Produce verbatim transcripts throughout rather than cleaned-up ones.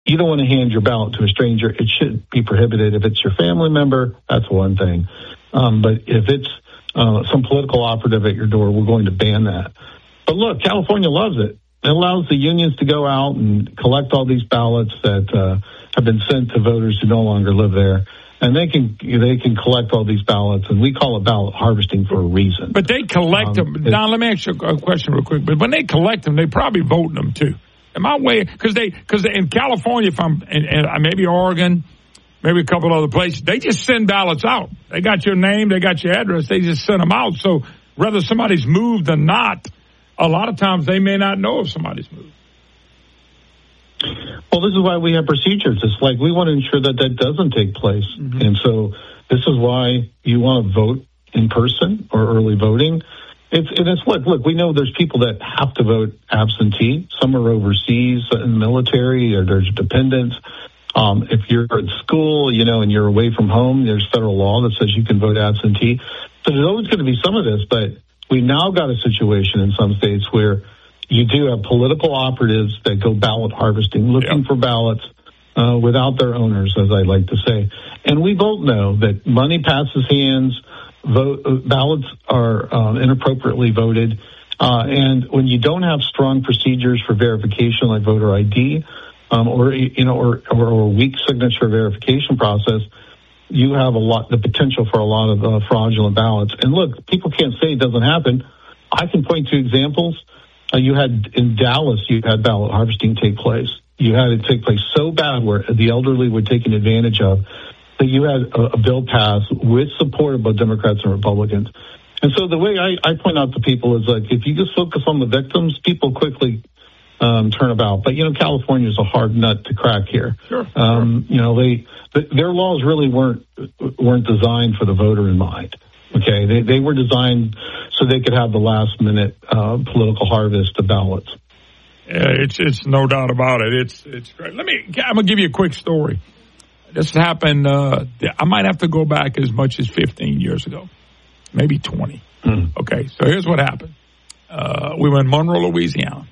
you don't want to hand your ballot to a stranger. It should be prohibited. If it's your family member, that's one thing. Um, but if it's uh, some political operative at your door, we're going to ban that. But look, California loves it. It allows the unions to go out and collect all these ballots that uh, have been sent to voters who no longer live there. And they can they can collect all these ballots, and we call it ballot harvesting for a reason. But they collect um, them. Now, let me ask you a question real quick. But when they collect them, they probably vote them, too. Am I way? Because they, because in California, if I'm, and, and maybe Oregon, maybe a couple other places, they just send ballots out. They got your name, they got your address, they just send them out. So whether somebody's moved or not, a lot of times they may not know if somebody's moved. Well, this is why we have procedures. It's like we want to ensure that that doesn't take place. Mm-hmm. And so this is why you want to vote in person or early voting. It's, and it's look, look, we know there's people that have to vote absentee. Some are overseas in the military, or there's dependents. Um, if you're at school, you know, and you're away from home, there's federal law that says you can vote absentee. So there's always going to be some of this, but we now got a situation in some states where you do have political operatives that go ballot harvesting, looking yep. for ballots uh, without their owners, as I like to say. And we both know that money passes hands, vote, uh, ballots are uh, inappropriately voted, uh, and when you don't have strong procedures for verification, like voter I D, um, or you know, or, or, or a weak signature verification process, you have a lot, the potential for a lot of uh, fraudulent ballots. And look, people can't say it doesn't happen. I can point to examples. Uh, you had in Dallas, you had ballot harvesting take place. You had it take place so bad where the elderly were taken advantage of that you had a, a bill passed with support of both Democrats and Republicans. And so the way I, I point out to people is like, if you just focus on the victims, people quickly um, turn about. But, you know, California is a hard nut to crack here. Sure. Um, you know, they, their laws really weren't, weren't designed for the voter in mind. Okay, they they were designed so they could have the last minute uh, political harvest of ballots. Yeah, it's it's no doubt about it. It's it's great. Let me. I'm gonna give you a quick story. This happened. Uh, I might have to go back as much as fifteen years ago, maybe twenty. Mm. Okay, so here's what happened. Uh, we were in Monroe, Louisiana,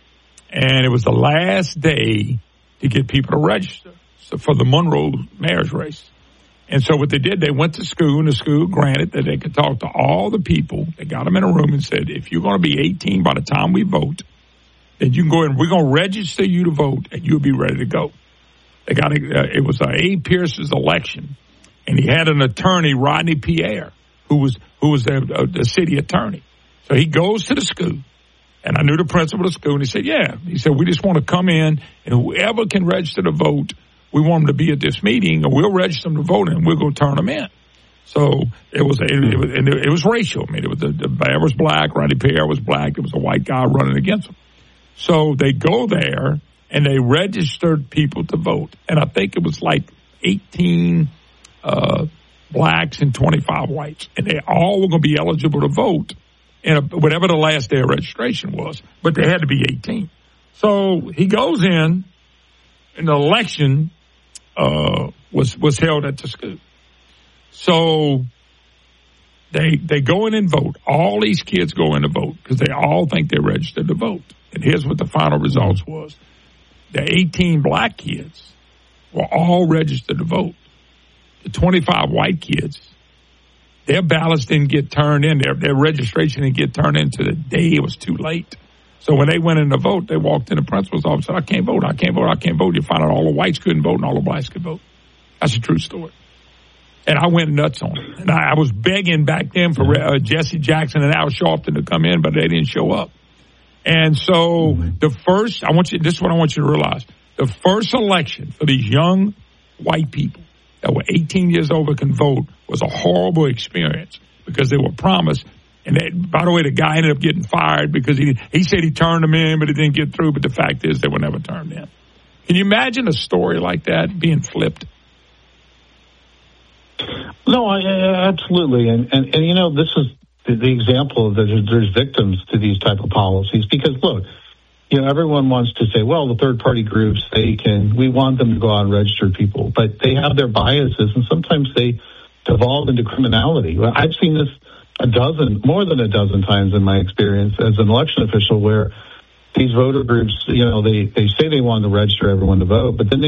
and it was the last day to get people to register so for the Monroe mayor's race. And so what they did, they went to school, and the school granted that they could talk to all the people. They got them in a room and said, if you're going to be eighteen by the time we vote, then you can go in. We're going to register you to vote, and you'll be ready to go. They got a, uh, it was uh, A. Pierce's election, and he had an attorney, Rodney Pierre, who was who was the, uh, the city attorney. So he goes to the school, and I knew the principal of the school, and he said, yeah. He said, we just want to come in, and whoever can register to vote, we want them to be at this meeting, and we'll register them to vote, and we'll go turn them in. So it was, it, it was, and it was racial. I mean, it was the, the mayor was black, Rodney Pierre was black. There was a white guy running against him. So they go there, and they registered people to vote. And I think it was like eighteen uh, blacks and twenty-five whites. And they all were going to be eligible to vote in a, whatever the last day of registration was. But they had to be eighteen. So he goes in, and the election uh, was was held at the school. So they they go in and vote. All these kids go in to vote because they all think they're registered to vote. And here's what the final results was. The eighteen black kids were all registered to vote. The twenty-five white kids, their ballots didn't get turned in. Their, their registration didn't get turned in to the day it was too late. So when they went in to vote, they walked in the principal's office and said, I can't vote, I can't vote, I can't vote. You find out all the whites couldn't vote and all the blacks could vote. That's a true story. And I went nuts on it. And I, I was begging back then for uh, Jesse Jackson and Al Sharpton to come in, but they didn't show up. And so the first, I want you, this is what I want you to realize. The first election for these young white people that were eighteen years old and can vote was a horrible experience because they were promised. And that, by the way, the guy ended up getting fired because he he said he turned them in, but he didn't get through. But the fact is they were never turned in. Can you imagine a story like that being flipped? No, I, I, absolutely. And, and, and, you know, this is the, the example of that there's victims to these type of policies because, look, you know, everyone wants to say, well, the third-party groups, they can, we want them to go out and register people, but they have their biases, and sometimes they devolve into criminality. Well, I've seen this a dozen, more than a dozen times in my experience as an election official where these voter groups, you know, they, they say they want to register everyone to vote, but then they